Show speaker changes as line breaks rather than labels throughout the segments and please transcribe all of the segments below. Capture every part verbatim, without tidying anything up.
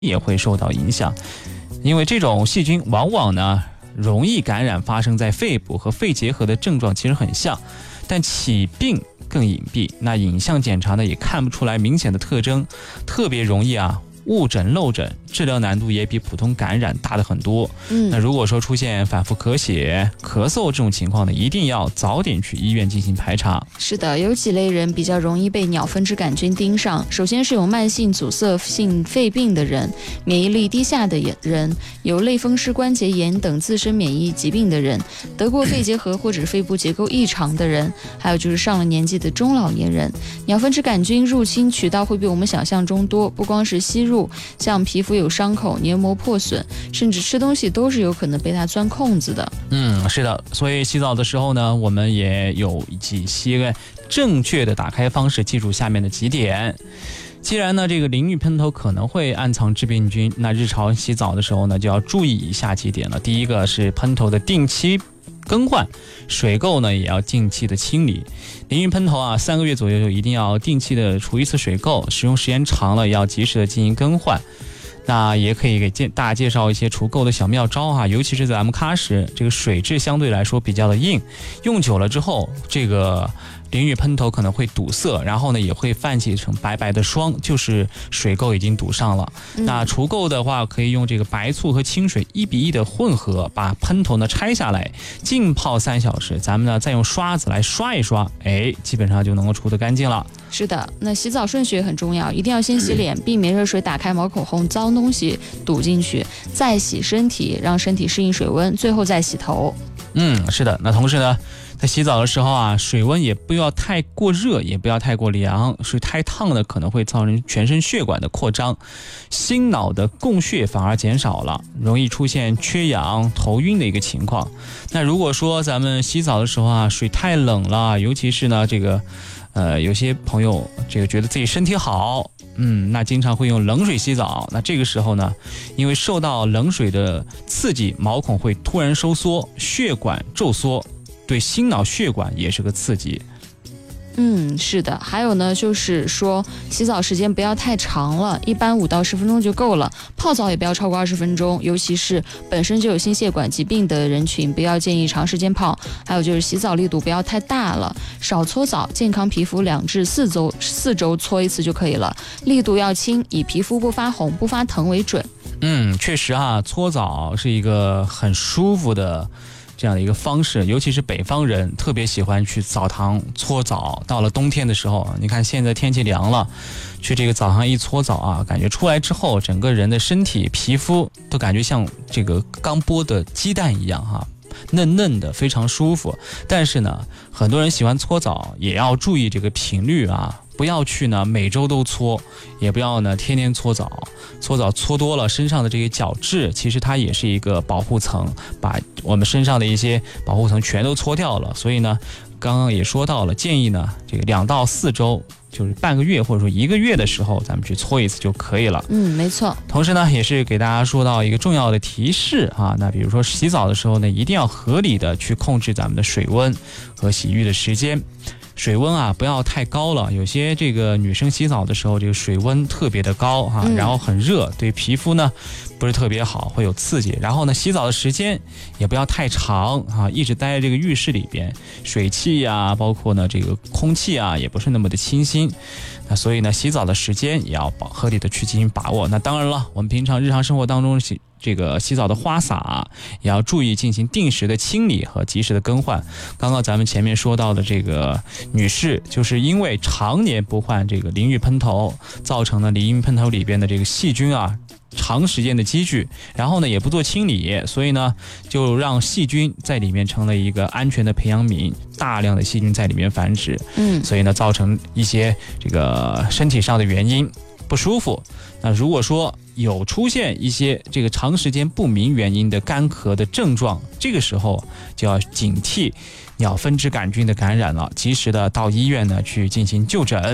也会受到影响，因为这种细菌往往呢容易感染，发生在肺部，和肺结核的症状其实很像，但起病更隐蔽，那影像检查呢也看不出来明显的特征，特别容易啊误诊漏诊，治疗难度也比普通感染大的很多。嗯，那如果说出现反复咳血、咳嗽这种情况呢，一定要早点去医院进行排查。
是的，有几类人比较容易被鸟分支杆菌盯上。首先是有慢性阻塞性肺病的人，免疫力低下的人，有类风湿关节炎等自身免疫疾病的人，得过肺结核或者肺部结构异常的人，还有就是上了年纪的中老年人。鸟分支杆菌入侵渠道会比我们想象中多，不光是吸入，像皮肤有伤口、黏膜破损，甚至吃东西都是有可能被它钻空子的。
嗯，是的，所以洗澡的时候呢，我们也有几些正确的打开方式，记住下面的几点。既然呢，这个淋浴喷头可能会暗藏致病菌，那日常洗澡的时候呢，就要注意以下几点了。第一个是喷头的定期更换，水垢呢也要定期的清理。淋浴喷头啊，三个月左右就一定要定期的除一次水垢，使用时间长了也要及时的进行更换。那也可以给大家介绍一些除垢的小妙招哈，尤其是在咱们喀什，这个水质相对来说比较的硬，用久了之后，这个淋浴喷头可能会堵塞，然后呢也会泛起成白白的霜，就是水垢已经堵上了。嗯、那除垢的话，可以用这个白醋和清水一比一的混合，把喷头呢拆下来，浸泡三小时，咱们呢再用刷子来刷一刷，哎，基本上就能够除得干净了。
是的，那洗澡顺序也很重要，一定要先洗脸，避免热水打开毛孔后脏东西堵进去，再洗身体，让身体适应水温，最后再洗头。
嗯，是的。那同时呢，在洗澡的时候啊，水温也不要太过热，也不要太过凉，水太烫的可能会造成全身血管的扩张，心脑的供血反而减少了，容易出现缺氧、头晕的一个情况。那如果说咱们洗澡的时候啊，水太冷了，尤其是呢这个呃有些朋友这个觉得自己身体好，嗯，那经常会用冷水洗澡，那这个时候呢，因为受到冷水的刺激，毛孔会突然收缩，血管骤缩，对心脑血管也是个刺激。
嗯，是的，还有呢，就是说洗澡时间不要太长了，一般五到十分钟就够了。泡澡也不要超过二十分钟，尤其是本身就有心血管疾病的人群，不要建议长时间泡。还有就是洗澡力度不要太大了，少搓澡，健康皮肤两至四周四周搓一次就可以了，力度要轻，以皮肤不发红、不发疼为准。
嗯，确实啊，搓澡是一个很舒服的这样的一个方式，尤其是北方人特别喜欢去澡堂搓澡。到了冬天的时候，你看现在天气凉了，去这个澡堂一搓澡啊，感觉出来之后，整个人的身体皮肤都感觉像这个刚剥的鸡蛋一样哈，嫩嫩的，非常舒服。但是呢，很多人喜欢搓澡，也要注意这个频率啊，不要去呢每周都搓，也不要呢天天搓澡。搓澡搓多了，身上的这些角质其实它也是一个保护层，把我们身上的一些保护层全都搓掉了。所以呢，刚刚也说到了，建议呢这个两到四周，就是半个月或者说一个月的时候，咱们去搓一次就可以了。
嗯，没错。同
时呢，也是给大家说到一个重要的提示啊，那比如说洗澡的时候呢，一定要合理的去控制咱们的水温和洗浴的时间。水温啊不要太高了，有些这个女生洗澡的时候，这个水温特别的高哈、啊嗯，然后很热，对皮肤呢不是特别好，会有刺激。然后呢，洗澡的时间也不要太长啊，一直待在这个浴室里边，水汽啊，包括呢这个空气啊，也不是那么的清新。那所以呢，洗澡的时间也要合理的去进行把握。那当然了，我们平常日常生活当中洗这个洗澡的花洒、啊、也要注意进行定时的清理和及时的更换。刚刚咱们前面说到的这个女士，就是因为常年不换这个淋浴喷头，造成了淋浴喷头里边的这个细菌啊长时间的积聚，然后呢也不做清理，所以呢就让细菌在里面成了一个安全的培养皿，大量的细菌在里面繁殖，嗯，所以呢造成一些这个身体上的原因不舒服。那如果说有出现一些这个长时间不明原因的干咳的症状，这个时候就要警惕鸟分支杆菌的感染了，及时的到医院呢去进行就诊。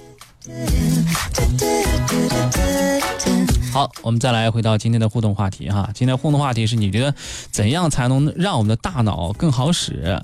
好，我们再来回到今天的互动话题哈。今天的互动话题是，你觉得怎样才能让我们的大脑更好使？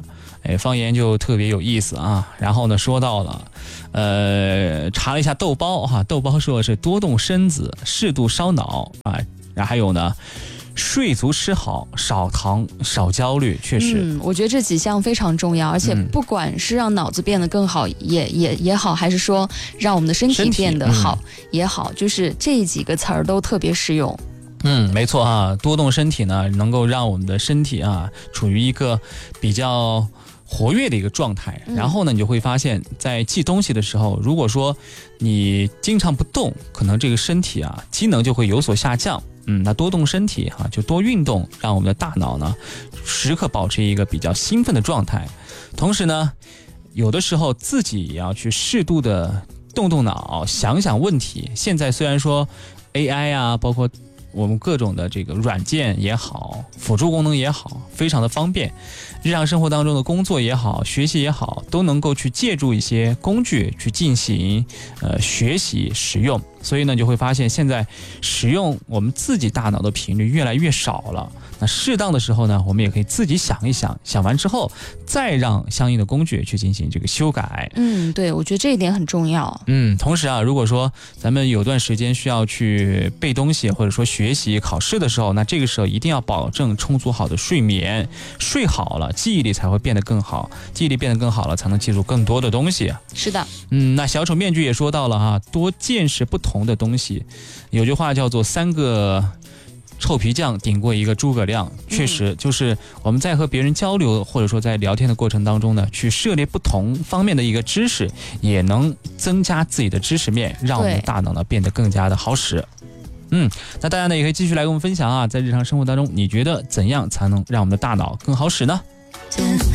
哎，方言就特别有意思啊。然后呢，说到了，呃，查了一下豆包哈、啊，豆包说的是多动身子，适度烧脑啊。然后还有呢，睡足吃好，少糖少焦虑，确实，
嗯，我觉得这几项非常重要，而且不管是让脑子变得更好也也也好，还是说让我们的身体变得好也好，就是这几个词儿都特别实用。
嗯，没错啊，多动身体呢，能够让我们的身体啊处于一个比较活跃的一个状态。然后呢，你就会发现，在记东西的时候，如果说你经常不动，可能这个身体啊机能就会有所下降。嗯，那多动身体哈、啊，就多运动，让我们的大脑呢时刻保持一个比较兴奋的状态。同时呢，有的时候自己也要去适度的动动脑，想想问题。现在虽然说 A I 啊，包括我们各种的这个软件也好，辅助功能也好，非常的方便。日常生活当中的工作也好，学习也好，都能够去借助一些工具去进行呃学习使用。所以呢，就会发现现在使用我们自己大脑的频率越来越少了。那适当的时候呢，我们也可以自己想一想，想完之后再让相应的工具去进行这个修改。
嗯，对，我觉得这一点很重要。
嗯，同时啊，如果说咱们有段时间需要去背东西，或者说学习考试的时候，那这个时候一定要保证充足好的睡眠，睡好了，记忆力才会变得更好，记忆力变得更好了，才能记住更多的东西。
是的，
嗯，那小丑面具也说到了哈，多见识不同的东西。有句话叫做三个臭皮匠顶过一个诸葛亮，确实就是我们在和别人交流或者说在聊天的过程当中呢，去涉猎不同方面的一个知识，也能增加自己的知识面，让我们的大脑呢变得更加的好使。嗯，那大家呢也可以继续来跟我们分享啊，在日常生活当中，你觉得怎样才能让我们的大脑更好使呢？